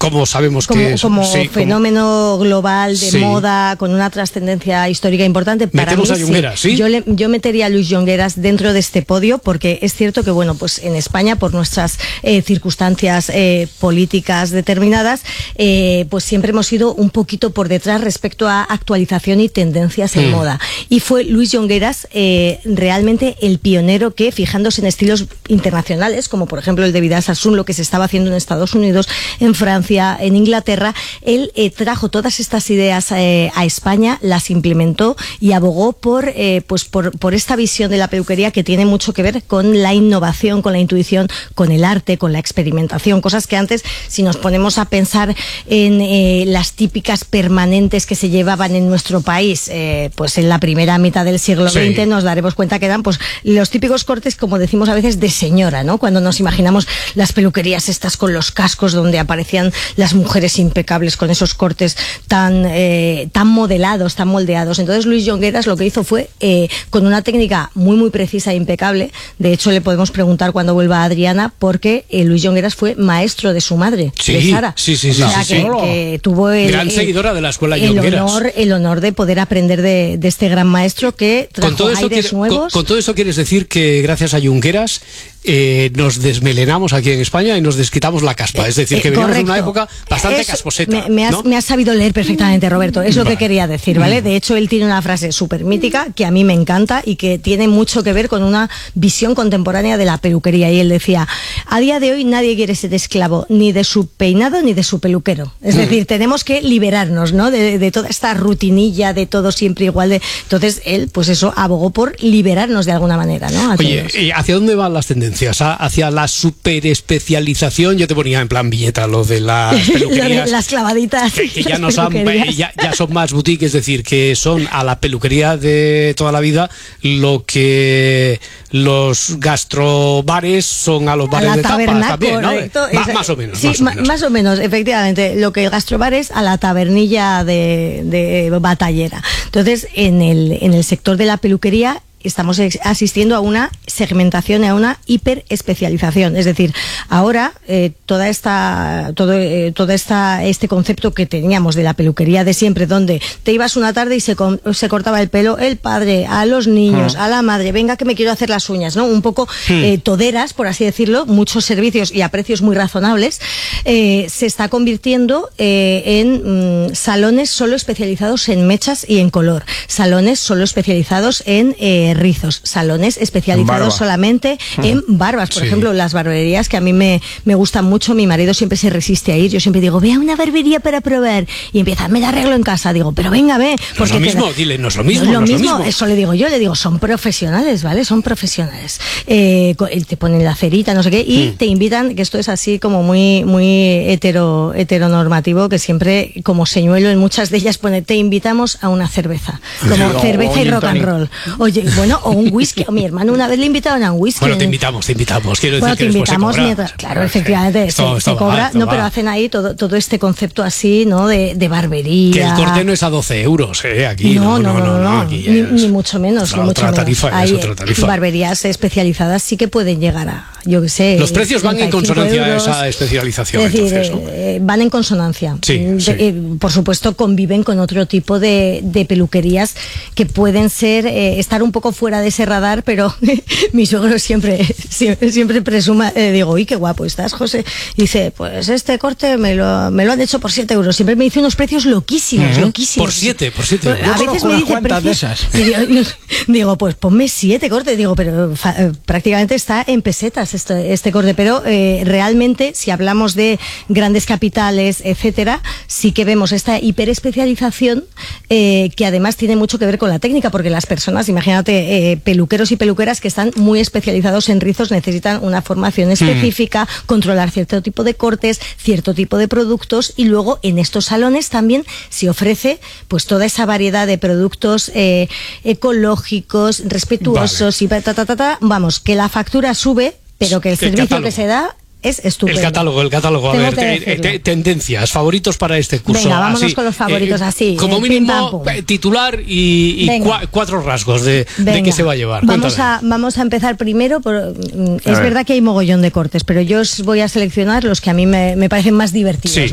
como sabemos que es. Como fenómeno global de moda, con una trascendencia histórica importante. Para mí, a Junqueras, ¿sí? Yo metería a Luis Jongueras dentro de este podio, porque es cierto que, bueno, pues en España, por nuestras circunstancias políticas determinadas, pues siempre hemos ido un poquito por detrás respecto a actualización y tendencias en moda. Y fue Luis Jongueras realmente el pionero que, fijándose en estilos internacionales, como por ejemplo el de Vidal Sassoon, lo que se estaba haciendo en Estados Unidos, en Francia, en Inglaterra, él trajo todas estas ideas a España, las implementó y abogó por esta visión de la peluquería que tiene mucho que ver con la innovación, con la intuición, con el arte, con la experimentación, cosas que antes, si nos ponemos a pensar en las típicas permanentes que se llevaban en nuestro país, pues en la primera mitad del siglo XX, nos daremos cuenta que eran pues los típicos cortes, como decimos a veces, de señora, ¿no? Cuando nos imaginamos las peluquerías estas con los cascos, donde aparecían las mujeres impecables con esos cortes tan modelados, tan moldeados. Entonces Luis Jongueras lo que hizo fue, con una técnica muy muy precisa e impecable, de hecho le podemos preguntar cuando vuelva a Adriana, porque Luis Jongueras fue maestro de su madre, de Sara. Que tuvo gran seguidora de la escuela Jongueras. El honor de poder aprender de este gran maestro que trajo aires nuevos. Con todo eso quieres decir que gracias a Junqueras nos desmelenamos aquí en España y nos desquitamos la caspa, es decir, que veníamos en una época bastante casposeta. Me has sabido leer perfectamente, Roberto, es lo que quería decir, ¿vale? De hecho, él tiene una frase súper mítica que a mí me encanta y que tiene mucho que ver con una visión contemporánea de la peluquería, y él decía: a día de hoy nadie quiere ser esclavo ni de su peinado ni de su peluquero, es decir, tenemos que liberarnos, ¿no? de toda esta rutinilla de todo siempre igual. Entonces él, pues eso, abogó por liberarnos de alguna manera, ¿no? Oye, ¿hacia dónde van las tendencias? Hacia la superespecialización. Yo te ponía en plan viñeta lo de las peluquerías, las clavaditas, que ya no son, ya son más boutique, es decir, que son a la peluquería de toda la vida lo que los gastrobares son a los bares de tapas también, ¿no? Más o menos. Sí, más o menos, efectivamente. Lo que el gastrobar es a la tabernilla de batallera. Entonces, en el sector de la peluquería estamos asistiendo a una segmentación, a una hiperespecialización. Es decir, ahora este concepto que teníamos de la peluquería de siempre, donde te ibas una tarde y se cortaba el pelo el padre, a los niños, a la madre, venga que me quiero hacer las uñas, ¿no? Un poco toderas, por así decirlo, muchos servicios y a precios muy razonables, se está convirtiendo en salones solo especializados en mechas y en color, salones solo especializados en rizos, salones especializados solamente en barbas. Por ejemplo, las barberías que a mí me gustan mucho, mi marido siempre se resiste a ir, yo siempre digo, ve a una barbería para probar, y empieza, me la arreglo en casa, digo, pero venga, ve. No es lo mismo, dile, no es lo mismo. No es lo mismo, eso le digo yo, son profesionales, ¿vale? Son profesionales. Te ponen la cerita, no sé qué, y te invitan, que esto es así como muy heteronormativo, que siempre, como señuelo en muchas de ellas pone, te invitamos a una cerveza, como cerveza y rock and roll. Oye, bueno, o un whisky. Mi hermano una vez le invitaron a un whisky. Bueno, te invitamos. Quiero decir que después se cobra. Claro, efectivamente, se cobra. No, pero hacen ahí todo este concepto así, ¿no? De barbería. Que el corte no es a 12 euros, aquí. No, aquí ni mucho menos. Es otra tarifa. Barberías especializadas sí que pueden llegar a, yo qué sé. Los precios van en consonancia a esa especialización. Es decir, entonces, ¿no? van en consonancia. Sí. Por supuesto, conviven con otro tipo de peluquerías que pueden ser, estar un poco fuera de ese radar, pero mi suegro siempre presuma, digo, uy, qué guapo estás, José. Y dice, pues este corte me lo han hecho por 7 euros. Siempre me dice unos precios loquísimos. Por 7 A veces me dice precios. Digo, pues ponme 7 cortes. Digo, pero prácticamente está en pesetas este corte. Pero realmente, si hablamos de grandes capitales, etcétera, sí que vemos esta hiperespecialización que además tiene mucho que ver con la técnica, porque las personas, imagínate, peluqueros y peluqueras que están muy especializados en rizos, necesitan una formación específica, controlar cierto tipo de cortes, cierto tipo de productos, y luego en estos salones también se ofrece pues toda esa variedad de productos ecológicos, respetuosos, y vamos, que la factura sube, pero que el servicio que se da es estupendo. El catálogo. A ver, tendencias, favoritos para este curso. Venga, vámonos con los favoritos así. Como mínimo, titular y 4 rasgos de qué se va a llevar. Vamos a empezar primero. Es verdad que hay mogollón de cortes, pero yo os voy a seleccionar los que a mí me parecen más divertidos.